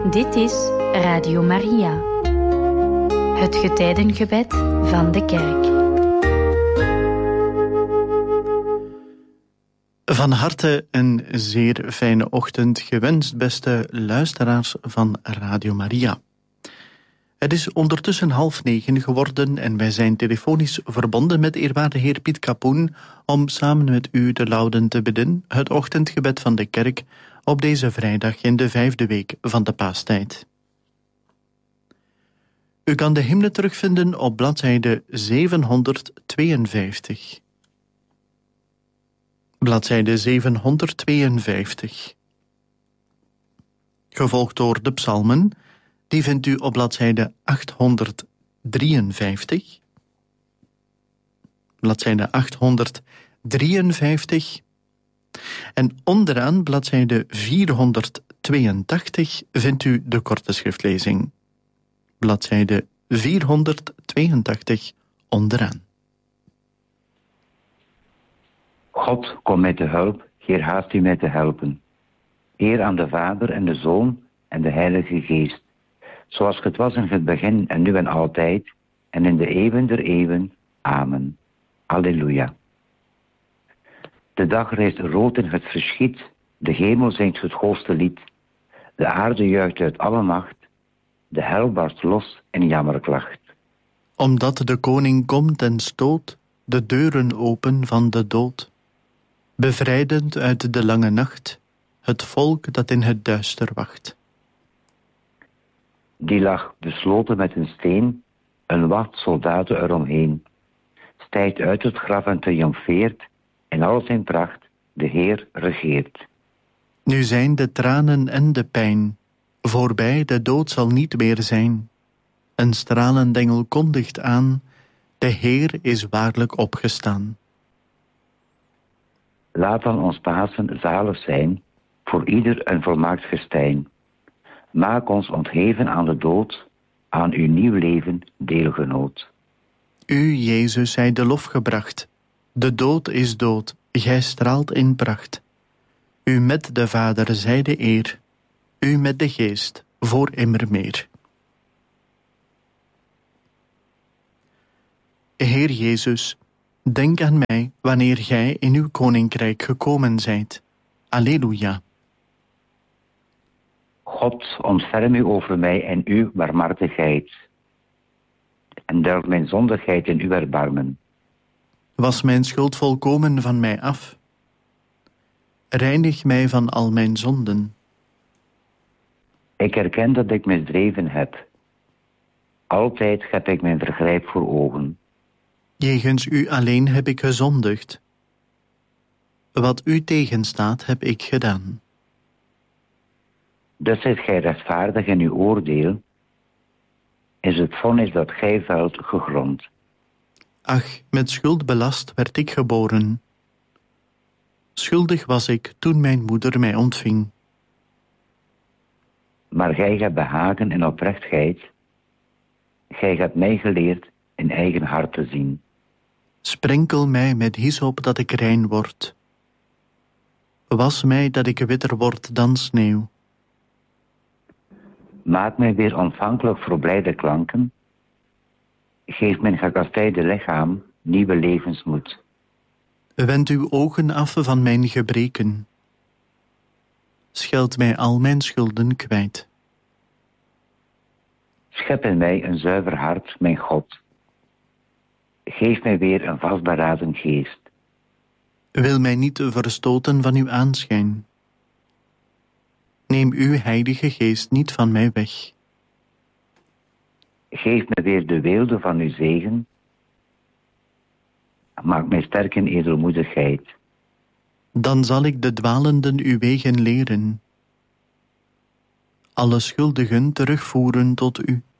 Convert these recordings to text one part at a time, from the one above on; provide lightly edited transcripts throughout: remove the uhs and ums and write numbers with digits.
Dit is Radio Maria, het getijdengebed van de kerk. Van harte een zeer fijne ochtend gewenst, beste luisteraars van Radio Maria. Het is ondertussen 8:30 geworden en wij zijn telefonisch verbonden met eerwaarde heer Piet Kapoen om samen met u de Lauden te bidden, het ochtendgebed van de kerk, op deze vrijdag in de 5e week van de Paastijd. U kan de hymne terugvinden op bladzijde 752. Bladzijde 752. Gevolgd door de psalmen, die vindt u op bladzijde 853. Bladzijde 853. En onderaan bladzijde 482 vindt u de korte schriftlezing. Bladzijde 482 onderaan. God, kom mij te hulp, Heer, haast u mij te helpen. Eer aan de Vader en de Zoon en de Heilige Geest, zoals het was in het begin en nu en altijd, en in de eeuwen der eeuwen. Amen. Alleluia. De dag reist rood in het verschiet, de hemel zingt het hoogste lied, de aarde juicht uit alle macht, de hel barst los in jammerklacht. Omdat de koning komt en stoot de deuren open van de dood, bevrijdend uit de lange nacht het volk dat in het duister wacht. Die lag besloten met een steen, een wacht soldaten eromheen, stijgt uit het graf en triomfeert, in al zijn pracht de Heer regeert. Nu zijn de tranen en de pijn voorbij, de dood zal niet meer zijn. Een stralend engel kondigt aan, de Heer is waarlijk opgestaan. Laat dan ons Pasen zalig zijn, voor ieder een volmaakt festijn. Maak ons ontheven aan de dood, aan uw nieuw leven deelgenoot. U, Jezus, zij de lof gebracht. De dood is dood, gij straalt in pracht. U met de Vader zij de eer, u met de Geest voor immer meer. Heer Jezus, denk aan mij wanneer gij in uw koninkrijk gekomen zijt. Alleluia. God, ontferm u over mij en uw barmhartigheid, en delg mijn zondigheid in uw erbarmen. Was mijn schuld volkomen van mij af? Reinig mij van al mijn zonden. Ik erken dat ik misdreven heb. Altijd heb ik mijn vergrijp voor ogen. Jegens u alleen heb ik gezondigd. Wat u tegenstaat, heb ik gedaan. Dus zijt gij rechtvaardig in uw oordeel, is het vonnis dat gij velt gegrond. Ach, met schuld belast werd ik geboren. Schuldig was ik toen mijn moeder mij ontving. Maar gij hebt behagen in oprechtheid. Gij hebt mij geleerd in eigen hart te zien. Sprenkel mij met hyssop dat ik rein word. Was mij dat ik witter word dan sneeuw. Maak mij weer ontvankelijk voor blijde klanken. Geef mijn gekastijde lichaam nieuwe levensmoed. Wend uw ogen af van mijn gebreken. Scheld mij al mijn schulden kwijt. Schep in mij een zuiver hart, mijn God. Geef mij weer een vastberaden geest. Wil mij niet verstoten van uw aanschijn. Neem uw heilige geest niet van mij weg. Geef me weer de weelde van uw zegen. Maak mij sterk in edelmoedigheid. Dan zal ik de dwalenden uw wegen leren. Alle schuldigen terugvoeren tot u.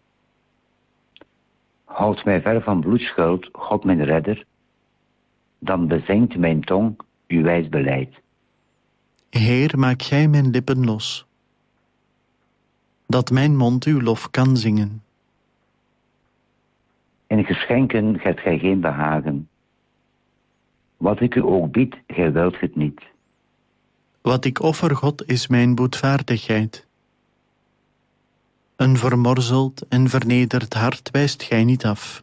Houd mij ver van bloedschuld, God mijn redder. Dan bezingt mijn tong uw wijs beleid. Heer, maak gij mijn lippen los, dat mijn mond uw lof kan zingen. In geschenken hebt gij geen behagen. Wat ik u ook bied, gij wilt het niet. Wat ik offer God is mijn boetvaardigheid. Een vermorzeld en vernederd hart wijst gij niet af.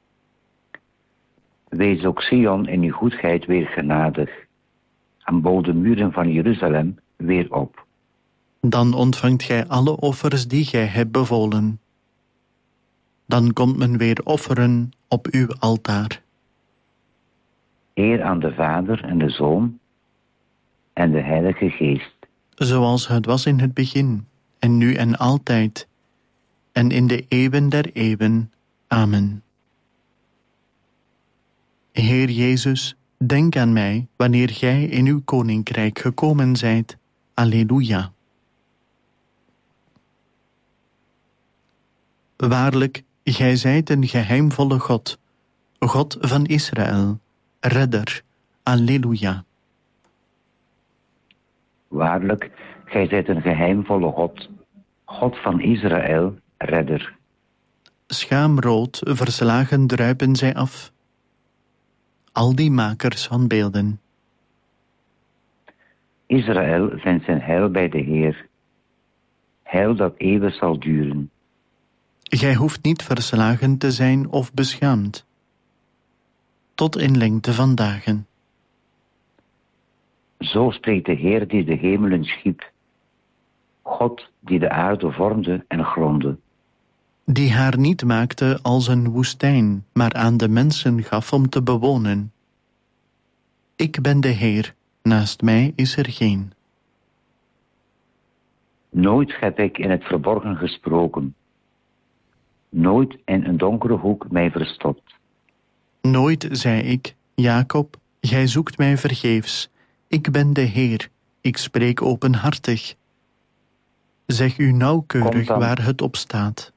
Wees ook Sion in uw goedheid weer genadig. En bouw de muren van Jeruzalem weer op. Dan ontvangt gij alle offers die gij hebt bevolen. Dan komt men weer offeren op uw altaar. Eer aan de Vader en de Zoon en de Heilige Geest. Zoals het was in het begin, en nu en altijd, en in de eeuwen der eeuwen. Amen. Heer Jezus, denk aan mij wanneer gij in uw koninkrijk gekomen zijt. Alleluia. Waarlijk, gij zijt een geheimvolle God, God van Israël, redder. Alleluia. Waarlijk, gij zijt een geheimvolle God, God van Israël, redder. Schaamrood verslagen druipen zij af. Al die makers van beelden. Israël vindt zijn heil bij de Heer. Heil dat eeuwig zal duren. Gij hoeft niet verslagen te zijn of beschaamd. Tot in lengte van dagen. Zo spreekt de Heer die de hemelen schiep. God die de aarde vormde en grondde. Die haar niet maakte als een woestijn, maar aan de mensen gaf om te bewonen. Ik ben de Heer, naast mij is er geen. Nooit heb ik in het verborgen gesproken. Nooit in een donkere hoek mij verstopt. Nooit zei ik, Jacob, gij zoekt mij vergeefs. Ik ben de Heer, ik spreek openhartig. Zeg u nauwkeurig waar het op staat.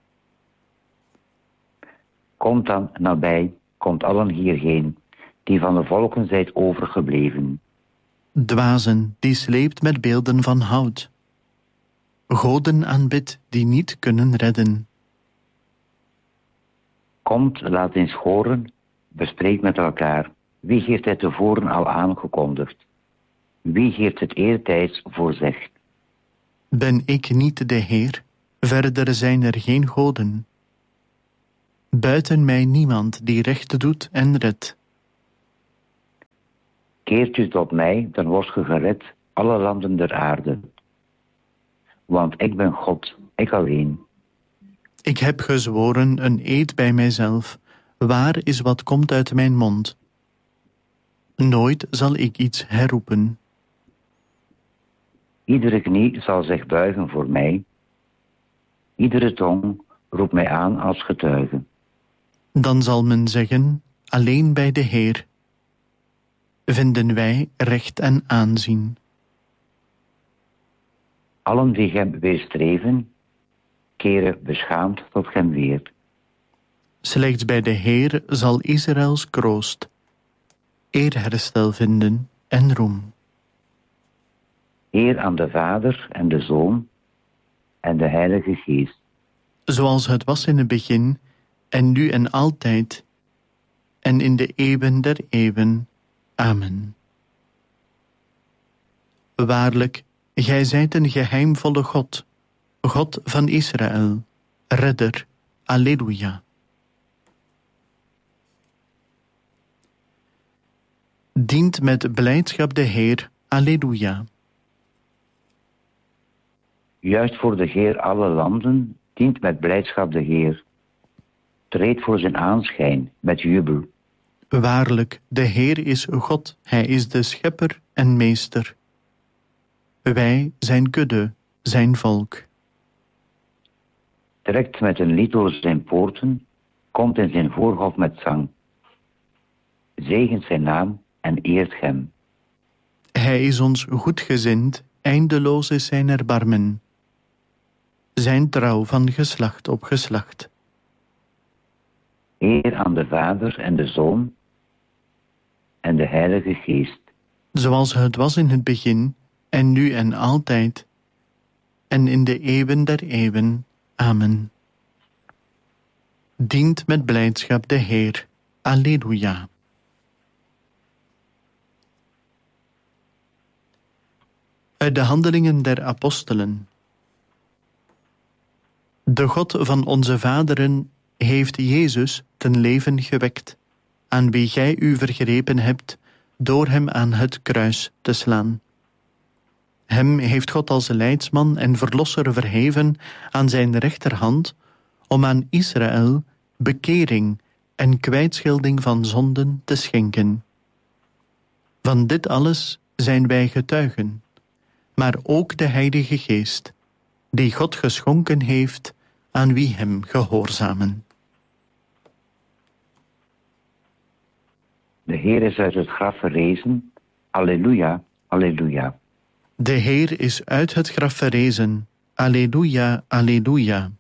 Komt dan nabij, komt allen hierheen, die van de volken zijt overgebleven. Dwazen, die sleept met beelden van hout. Goden aanbidt, die niet kunnen redden. Komt, laat eens horen, bespreek met elkaar. Wie heeft het tevoren al aangekondigd? Wie heeft het eertijds voorzegd? Ben ik niet de Heer? Verder zijn er geen goden. Buiten mij niemand die recht doet en redt. Keert u tot mij, dan wordt ge gered, alle landen der aarde. Want ik ben God, ik alleen. Ik heb gezworen een eed bij mijzelf. Waar is wat komt uit mijn mond? Nooit zal ik iets herroepen. Iedere knie zal zich buigen voor mij. Iedere tong roept mij aan als getuige. Dan zal men zeggen, alleen bij de Heer vinden wij recht en aanzien. Allen die hem weerstreven, keren beschaamd tot hem weer. Slechts bij de Heer zal Israëls kroost eerherstel vinden en roem. Eer aan de Vader en de Zoon en de Heilige Geest. Zoals het was in het begin, en nu en altijd, en in de eeuwen der eeuwen. Amen. Waarlijk, gij zijt een geheimvolle God, God van Israël, redder. Alleluia. Dient met blijdschap de Heer. Alleluia. Juist voor de Heer alle landen, dient met blijdschap de Heer. Treed voor zijn aanschijn met jubel. Waarlijk, de Heer is God, Hij is de Schepper en Meester. Wij zijn kudde, zijn volk. Trekt met een lied door zijn poorten, komt in zijn voorhof met zang. Zegent zijn naam en eert hem. Hij is ons goedgezind, eindeloos is zijn erbarmen. Zijn trouw van geslacht op geslacht. Eer aan de Vader en de Zoon en de Heilige Geest. Zoals het was in het begin, en nu en altijd, en in de eeuwen der eeuwen. Amen. Dient met blijdschap de Heer. Alleluia. Uit de Handelingen der Apostelen. De God van onze vaderen heeft Jezus ten leven gewekt, aan wie gij u vergrepen hebt door hem aan het kruis te slaan. Hem heeft God als leidsman en verlosser verheven aan zijn rechterhand, om aan Israël bekering en kwijtschelding van zonden te schenken. Van dit alles zijn wij getuigen, maar ook de Heilige Geest, die God geschonken heeft aan wie hem gehoorzamen. De Heer is uit het graf verrezen. Alleluia, alleluia. De Heer is uit het graf verrezen. Alleluia, alleluia.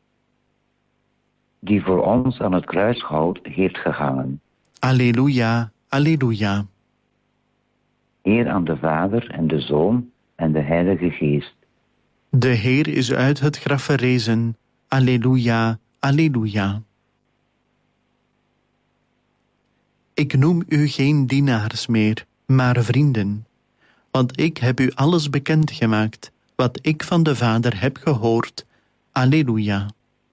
Die voor ons aan het kruishout heeft gehangen. Alleluia, alleluia. Eer aan de Vader en de Zoon en de Heilige Geest. De Heer is uit het graf verrezen. Alleluia, alleluia. Ik noem u geen dienaars meer, maar vrienden, want ik heb u alles bekendgemaakt, wat ik van de Vader heb gehoord. Alleluia.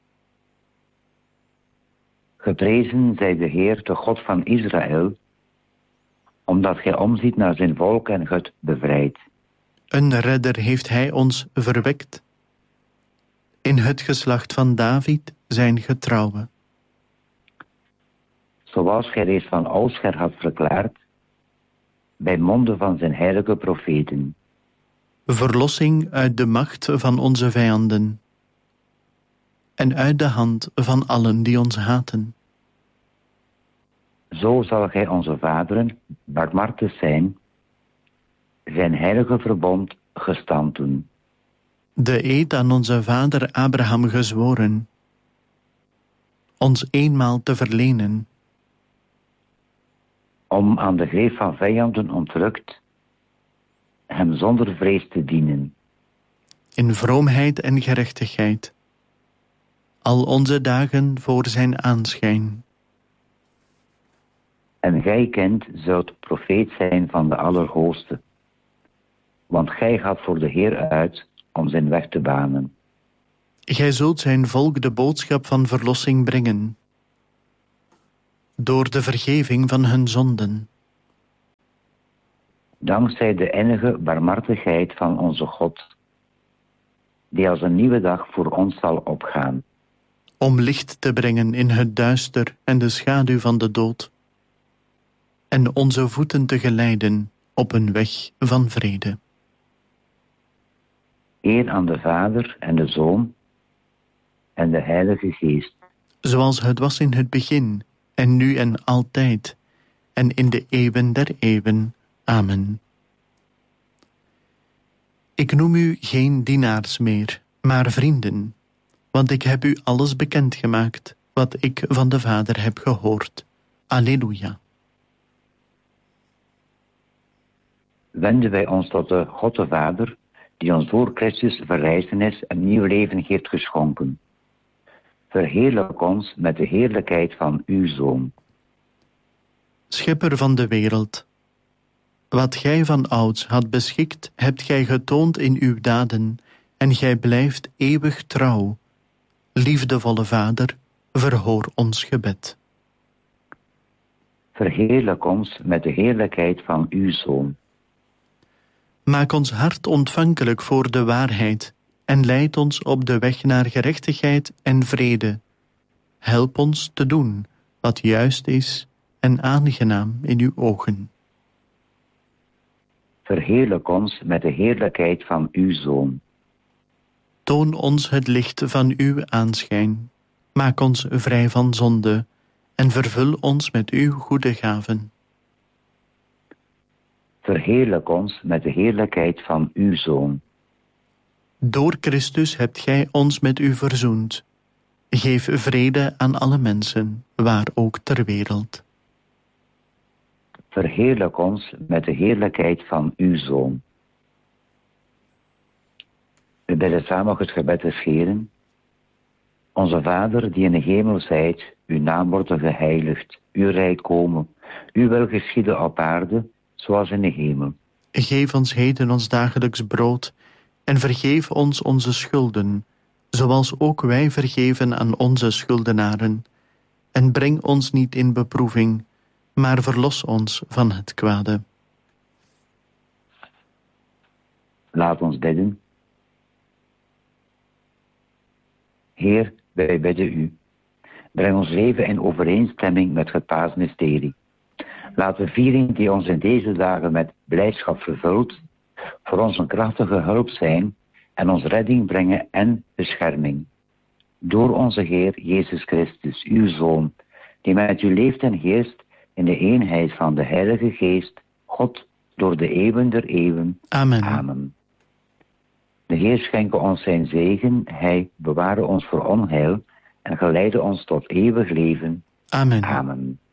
Geprezen zij de Heer, de God van Israël, omdat gij omziet naar zijn volk en het bevrijdt. Een redder heeft hij ons verwekt. In het geslacht van David zijn getrouwe. Zoals gij reeds van oudsher had verklaard, bij monden van zijn heilige profeten. Verlossing uit de macht van onze vijanden en uit de hand van allen die ons haten. Zo zal gij onze vaderen, barmhartig zijn heilige verbond gestand doen. De eed aan onze vader Abraham gezworen, ons eenmaal te verlenen, om aan de greep van vijanden ontrukt, hem zonder vrees te dienen. in vroomheid en gerechtigheid, al onze dagen voor zijn aanschijn. En gij kent, zult profeet zijn van de Allerhoogste, want gij gaat voor de Heer uit om zijn weg te banen. Gij zult zijn volk de boodschap van verlossing brengen, door de vergeving van hun zonden. Dankzij de innige barmhartigheid van onze God, die als een nieuwe dag voor ons zal opgaan. Om licht te brengen in het duister en de schaduw van de dood, en onze voeten te geleiden op een weg van vrede. Eer aan de Vader en de Zoon en de Heilige Geest. Zoals het was in het begin, en nu en altijd, en in de eeuwen der eeuwen. Amen. Ik noem u geen dienaars meer, maar vrienden, want ik heb u alles bekendgemaakt, wat ik van de Vader heb gehoord. Alleluia. Wenden wij ons tot de God de Vader, die ons door Christus verrijzen is en nieuw leven heeft geschonken. Verheerlijk ons met de heerlijkheid van uw Zoon. Schepper van de wereld, wat gij van ouds had beschikt, hebt gij getoond in uw daden, en gij blijft eeuwig trouw. Liefdevolle Vader, verhoor ons gebed. Verheerlijk ons met de heerlijkheid van uw Zoon. Maak ons hart ontvankelijk voor de waarheid en leid ons op de weg naar gerechtigheid en vrede. Help ons te doen wat juist is en aangenaam in uw ogen. Verheerlijk ons met de heerlijkheid van uw Zoon. Toon ons het licht van uw aanschijn. Maak ons vrij van zonde en vervul ons met uw goede gaven. Verheerlijk ons met de heerlijkheid van uw Zoon. Door Christus hebt gij ons met u verzoend. Geef vrede aan alle mensen, waar ook ter wereld. Verheerlijk ons met de heerlijkheid van uw Zoon. We bidden samen het gebed des Heeren. Onze Vader, die in de hemel zijt, uw naam wordt geheiligd, uw rijk komen, uw wil geschieden op aarde, zoals in de hemel. Geef ons heden ons dagelijks brood, en vergeef ons onze schulden, zoals ook wij vergeven aan onze schuldenaren. En breng ons niet in beproeving, maar verlos ons van het kwade. Laat ons bidden. Heer, wij bidden u. Breng ons leven in overeenstemming met het paasmysterie. Laat de viering die ons in deze dagen met blijdschap vervult, voor ons een krachtige hulp zijn en ons redding brengen en bescherming. Door onze Heer Jezus Christus, uw Zoon, die met u leeft en heerst in de eenheid van de Heilige Geest, God, door de eeuwen der eeuwen. Amen. Amen. De Heer schenke ons zijn zegen, Hij beware ons voor onheil en geleide ons tot eeuwig leven. Amen. Amen.